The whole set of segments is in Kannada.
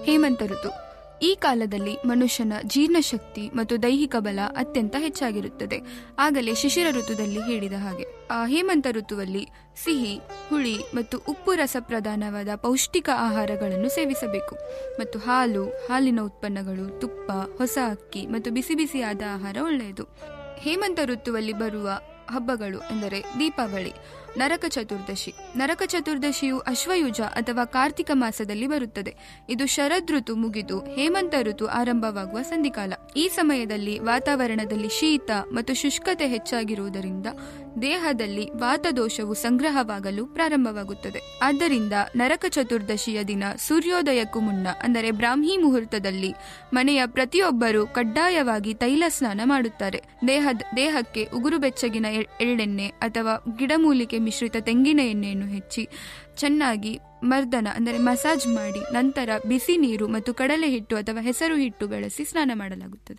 ಹೇಮಂತ ಋತು. ಈ ಕಾಲದಲ್ಲಿ ಮನುಷ್ಯನ ಜೀರ್ಣಶಕ್ತಿ ಮತ್ತು ದೈಹಿಕ ಬಲ ಅತ್ಯಂತ ಹೆಚ್ಚಾಗಿರುತ್ತದೆ. ಆಗಲೇ ಶಿಶಿರ ಋತುದಲ್ಲಿ ಹೇಳಿದ ಹಾಗೆ ಹೇಮಂತ ಋತುವಲ್ಲಿ ಸಿಹಿ, ಹುಳಿ ಮತ್ತು ಉಪ್ಪು ರಸ ಪ್ರಧಾನವಾದ ಪೌಷ್ಟಿಕ ಆಹಾರಗಳನ್ನು ಸೇವಿಸಬೇಕು. ಮತ್ತು ಹಾಲು, ಹಾಲಿನ ಉತ್ಪನ್ನಗಳು, ತುಪ್ಪ, ಹೊಸ ಅಕ್ಕಿ ಮತ್ತು ಬಿಸಿ ಬಿಸಿಯಾದ ಆಹಾರ ಒಳ್ಳೆಯದು. ಹೇಮಂತ ಋತುವಲ್ಲಿ ಬರುವ ಹಬ್ಬಗಳು ಎಂದರೆ ದೀಪಾವಳಿ, ನರಕ ಚತುರ್ದಶಿ. ನರಕ ಚತುರ್ದಶಿಯು ಅಶ್ವಯುಜ ಅಥವಾ ಕಾರ್ತಿಕ ಮಾಸದಲ್ಲಿ ಬರುತ್ತದೆ. ಇದು ಶರದ್ ಋತು ಮುಗಿದು ಹೇಮಂತ ಋತು ಆರಂಭವಾಗುವ ಸಂಧಿಕಾಲ. ಈ ಸಮಯದಲ್ಲಿ ವಾತಾವರಣದಲ್ಲಿ ಶೀತ ಮತ್ತು ಶುಷ್ಕತೆ ಹೆಚ್ಚಾಗಿರುವುದರಿಂದ ದೇಹದಲ್ಲಿ ವಾತದೋಷವು ಸಂಗ್ರಹವಾಗಲು ಪ್ರಾರಂಭವಾಗುತ್ತದೆ. ಆದ್ದರಿಂದ ನರಕ ಚತುರ್ದಶಿಯ ದಿನ ಸೂರ್ಯೋದಯಕ್ಕೂ ಮುನ್ನ ಅಂದರೆ ಬ್ರಾಹ್ಮಿ ಮುಹೂರ್ತದಲ್ಲಿ ಮನೆಯ ಪ್ರತಿಯೊಬ್ಬರೂ ಕಡ್ಡಾಯವಾಗಿ ತೈಲ ಸ್ನಾನ ಮಾಡುತ್ತಾರೆ. ದೇಹಕ್ಕೆ ಉಗುರು ಬೆಚ್ಚಗಿನ ಎಳ್ಳೆಣ್ಣೆ ಅಥವಾ ಗಿಡಮೂಲಿಕೆ ಮಿಶ್ರಿತ ತೆಂಗಿನ ಎಣ್ಣೆಯನ್ನು ಹೆಚ್ಚಿ ಚೆನ್ನಾಗಿ ಮರ್ದನ ಅಂದರೆ ಮಸಾಜ್ ಮಾಡಿ ನಂತರ ಬಿಸಿ ನೀರು ಮತ್ತು ಕಡಲೆ ಹಿಟ್ಟು ಅಥವಾ ಹೆಸರು ಹಿಟ್ಟು ಬಳಸಿ ಸ್ನಾನ ಮಾಡಲಾಗುತ್ತದೆ.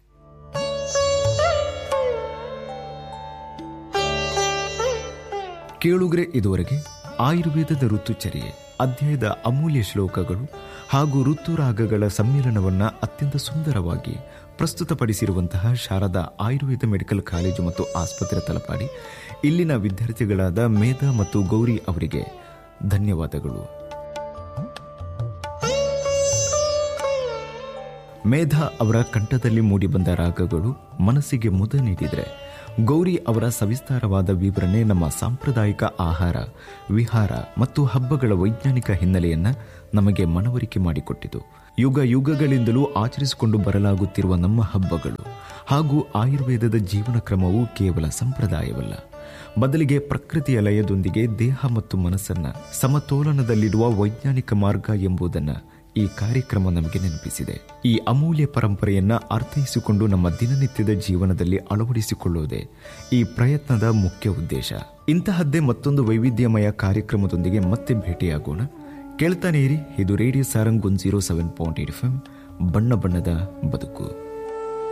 ಕೇಳುಗರೆ, ಇದುವರೆಗೆ ಆಯುರ್ವೇದದ ಋತುಚರ್ಯೆ ಅಧ್ಯಾಯದ ಅಮೂಲ್ಯ ಶ್ಲೋಕಗಳು ಹಾಗೂ ಋತುರಾಗಗಳ ಸಮ್ಮಿಲನವನ್ನು ಅತ್ಯಂತ ಸುಂದರವಾಗಿ ಪ್ರಸ್ತುತಪಡಿಸಿರುವಂತಹ ಶಾರದಾ ಆಯುರ್ವೇದ ಮೆಡಿಕಲ್ ಕಾಲೇಜು ಮತ್ತು ಆಸ್ಪತ್ರೆ ತಲಪಾಡಿ ಇಲ್ಲಿನ ವಿದ್ಯಾರ್ಥಿಗಳಾದ ಮೇಧಾ ಮತ್ತು ಗೌರಿ ಅವರಿಗೆ ಧನ್ಯವಾದಗಳು. ಮೇಧಾ ಅವರ ಕಂಠದಲ್ಲಿ ಮೂಡಿಬಂದ ರಾಗಗಳು ಮನಸ್ಸಿಗೆ ಮುದ ನೀಡಿದರೆ, ಗೌರಿ ಅವರ ಸವಿಸ್ತಾರವಾದ ವಿವರಣೆ ನಮ್ಮ ಸಾಂಪ್ರದಾಯಿಕ ಆಹಾರ, ವಿಹಾರ ಮತ್ತು ಹಬ್ಬಗಳ ವೈಜ್ಞಾನಿಕ ಹಿನ್ನೆಲೆಯನ್ನು ನಮಗೆ ಮನವರಿಕೆ ಮಾಡಿಕೊಟ್ಟಿತು. ಯುಗ ಯುಗಗಳಿಂದಲೂ ಆಚರಿಸಿಕೊಂಡು ಬರಲಾಗುತ್ತಿರುವ ನಮ್ಮ ಹಬ್ಬಗಳು ಹಾಗೂ ಆಯುರ್ವೇದದ ಜೀವನ ಕ್ರಮವು ಕೇವಲ ಸಂಪ್ರದಾಯವಲ್ಲ, ಬದಲಿಗೆ ಪ್ರಕೃತಿಯ ಲಯದೊಂದಿಗೆ ದೇಹ ಮತ್ತು ಮನಸ್ಸನ್ನು ಸಮತೋಲನದಲ್ಲಿಡುವ ವೈಜ್ಞಾನಿಕ ಮಾರ್ಗ ಎಂಬುದನ್ನು ಈ ಕಾರ್ಯಕ್ರಮ ನಮಗೆ ನೆನಪಿಸಿದೆ. ಈ ಅಮೂಲ್ಯ ಪರಂಪರೆಯನ್ನ ಅರ್ಥೈಸಿಕೊಂಡು ನಮ್ಮ ದಿನನಿತ್ಯದ ಜೀವನದಲ್ಲಿ ಅಳವಡಿಸಿಕೊಳ್ಳುವುದೇ ಈ ಪ್ರಯತ್ನದ ಮುಖ್ಯ ಉದ್ದೇಶ. ಇಂತಹದ್ದೇ ಮತ್ತೊಂದು ವೈವಿಧ್ಯಮಯ ಕಾರ್ಯಕ್ರಮದೊಂದಿಗೆ ಮತ್ತೆ ಭೇಟಿಯಾಗೋಣ. ಕೇಳ್ತಾನೆ ಇರಿ, ಇದು ರೇಡಿಯೋ ಸಾರಂಗ್ 107.8 FM, ಬಣ್ಣ ಬಣ್ಣದ ಬದುಕು.